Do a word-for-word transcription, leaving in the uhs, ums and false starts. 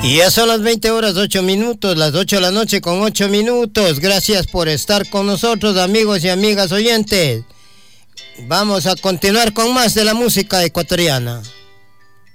Y ya son las veinte horas ocho minutos, las ocho de la noche con ocho minutos. Gracias por estar con nosotros, amigos y amigas oyentes. Vamos a continuar con más de la música ecuatoriana.